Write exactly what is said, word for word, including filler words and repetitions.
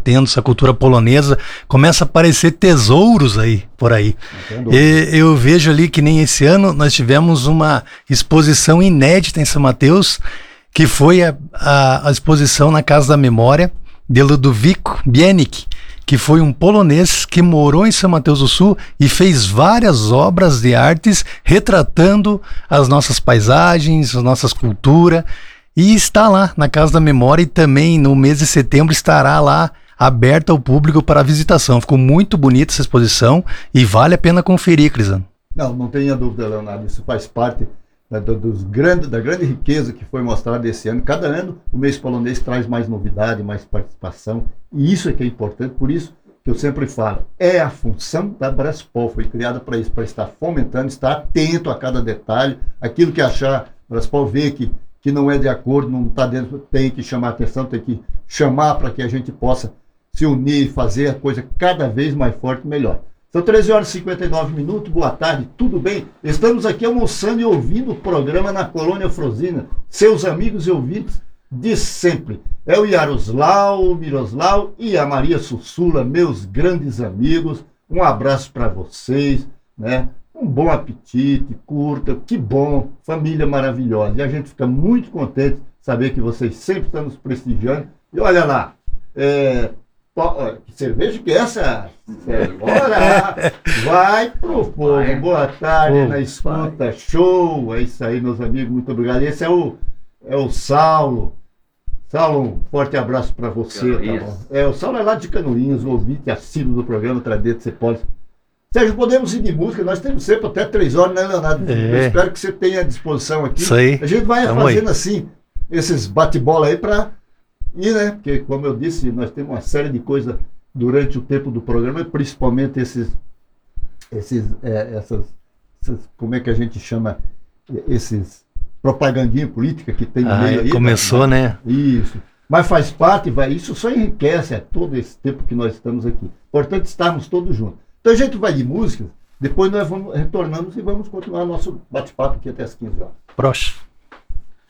combatendo essa cultura polonesa, começa a aparecer tesouros aí, por aí. E eu vejo ali que nem esse ano nós tivemos uma exposição inédita em São Mateus, que foi a, a, a exposição na Casa da Memória de Ludovico Bienik, que foi um polonês que morou em São Mateus do Sul e fez várias obras de artes retratando as nossas paisagens, as nossas culturas, e está lá na Casa da Memória, e também no mês de setembro estará lá aberta ao público para visitação. Ficou muito bonita essa exposição e vale a pena conferir, Crisano. Não, não tenha dúvida, Leonardo, isso faz parte da, dos grande, da grande riqueza que foi mostrada esse ano. Cada ano o mês polonês traz mais novidade, mais participação, e isso é que é importante. Por isso que eu sempre falo, é a função da Braspol, foi criada para isso, para estar fomentando, estar atento a cada detalhe, aquilo que achar, a Braspol vê que, que não é de acordo, não está dentro, tem que chamar atenção, tem que chamar para que a gente possa se unir e fazer a coisa cada vez mais forte e melhor. São treze horas e cinquenta e nove minutos, boa tarde, tudo bem? Estamos aqui almoçando e ouvindo o programa na Colônia Frosina, seus amigos e ouvintes de sempre. É o Yaroslau, o Miroslau e a Maria Sussula, meus grandes amigos. Um abraço para vocês, né? Um bom apetite, curta, que bom, família maravilhosa. E a gente fica muito contente de saber que vocês sempre estão nos prestigiando. E olha lá, é... que cerveja que é essa? Bora! Vai pro fogo. Vai. Boa tarde, oh, na escuta. Vai. Show! É isso aí, meus amigos. Muito obrigado. Esse é o, é o Saulo. Saulo, um forte abraço para você. Tá bom? É, o Saulo é lá de Canoinhas, o ouvinte assíduo do programa Tradito Você Pode. Sérgio, podemos ir de música. Nós temos sempre até três horas, né, Leonardo? É. Eu espero que você tenha à disposição aqui. Isso aí. A gente vai Tamo fazendo aí. assim, esses bate-bola aí para... E, né, porque, como eu disse, nós temos uma série de coisas durante o tempo do programa, principalmente esses, esses, é, essas, essas, como é que a gente chama, esses propagandinha política que tem no ah, meio aí. Começou, né? Isso. Mas faz parte, vai, isso só enriquece é, todo esse tempo que nós estamos aqui. Importante estarmos todos juntos. Então a gente vai de música, depois nós vamos retornamos e vamos continuar nosso bate-papo aqui até as quinze horas. Próximo.